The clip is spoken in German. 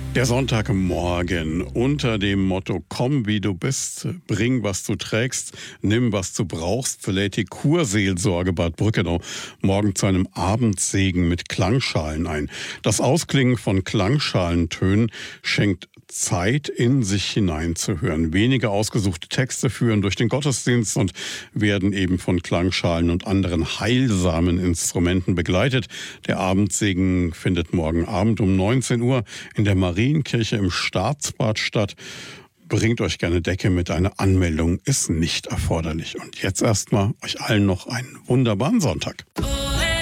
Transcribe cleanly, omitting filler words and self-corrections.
Der Sonntagmorgen unter dem Motto Komm wie du bist, bring was du trägst, nimm was du brauchst, verlädt die Kurseelsorge Bad Brückenau morgen zu einem Abendsegen mit Klangschalen ein. Das Ausklingen von Klangschalentönen schenkt Zeit, in sich hineinzuhören. Wenige ausgesuchte Texte führen durch den Gottesdienst und werden eben von Klangschalen und anderen heilsamen Instrumenten begleitet. Der Abendsegen findet morgen Abend um 19 Uhr in der Marienkirche im Staatsbad statt. Bringt euch gerne Decke mit, eine Anmeldung ist nicht erforderlich. Und jetzt erstmal euch allen noch einen wunderbaren Sonntag.